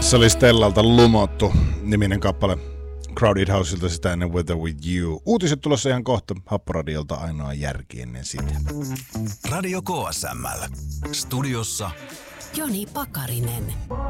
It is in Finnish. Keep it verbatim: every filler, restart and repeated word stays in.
Se oli Stellalta Lumottu niminen kappale Crowded Houseilta, sitä ennen Weather With You. Uutiset tulossa ihan kohta. Happoradiolta ainoa järki ennen sitä. Radio K S M L. Studiossa Joni Pakarinen.